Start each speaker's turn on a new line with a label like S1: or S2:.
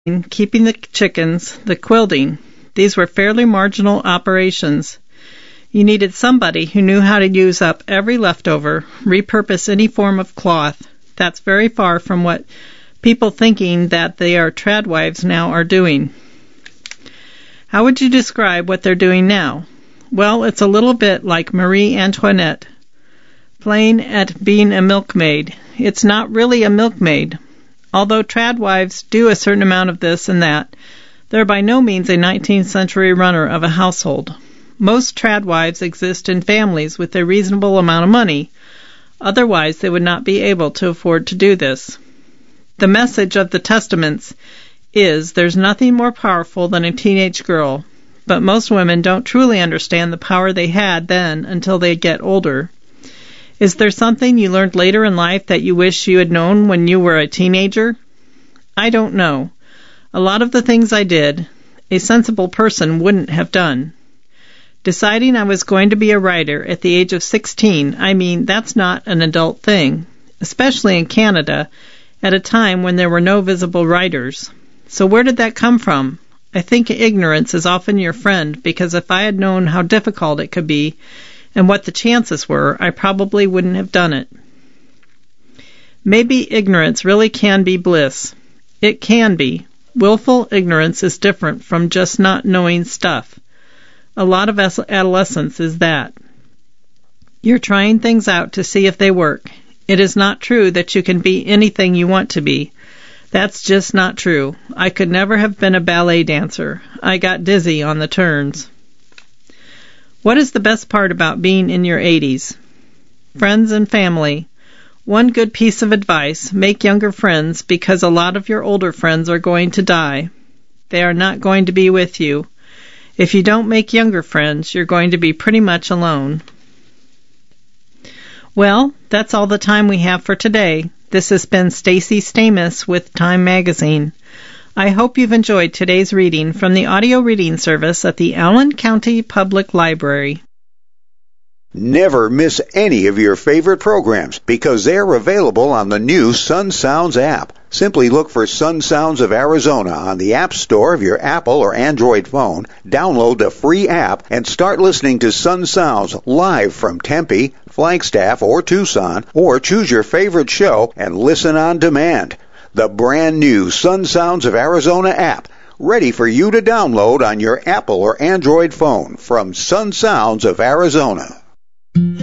S1: keeping the chickens, the quilting. These were fairly marginal operations. You needed somebody who knew how to use up every leftover, repurpose any form of cloth. That's very far from what people thinking that they are tradwives now are doing. How would you describe what they're doing now? Well, it's a little bit like Marie Antoinette playing at being a milkmaid. It's not really a milkmaid. Although tradwives do a certain amount of this and that, they're by no means a 19th century runner of a household. Most tradwives exist in families with a reasonable amount of money. Otherwise, they would not be able to afford to do this. The message of the Testaments is there's nothing more powerful than a teenage girl, but most women don't truly understand the power they had then until they get older. Is there something you learned later in life that you wish you had known when you were a teenager? I don't know. A lot of the things I did, a sensible person wouldn't have done. Deciding I was going to be a writer at the age of 16, that's not an adult thing, especially in Canada, at a time when there were no visible writers. So where did that come from? I think ignorance is often your friend, because if I had known how difficult it could be and what the chances were, I probably wouldn't have done it. Maybe ignorance really can be bliss. It can be. Willful ignorance is different from just not knowing stuff. A lot of adolescence is that. You're trying things out to see if they work. It is not true that you can be anything you want to be. That's just not true. I could never have been a ballet dancer. I got dizzy on the turns. What is the best part about being in your 80s? Friends and family. One good piece of advice, make younger friends because a lot of your older friends are going to die. They are not going to be with you. If you don't make younger friends, you're going to be pretty much alone. Well, that's all the time we have for today. This has been Stacy Stamus with Time Magazine. I hope you've enjoyed today's reading from the audio reading service at the Allen County Public Library.
S2: Never miss any of your favorite programs because they're available on the new Sun Sounds app. Simply look for Sun Sounds of Arizona on the App Store of your Apple or Android phone, download the free app, and start listening to Sun Sounds live from Tempe, Flagstaff, or Tucson, or choose your favorite show and listen on demand. The brand new Sun Sounds of Arizona app, ready for you to download on your Apple or Android phone from Sun Sounds of Arizona.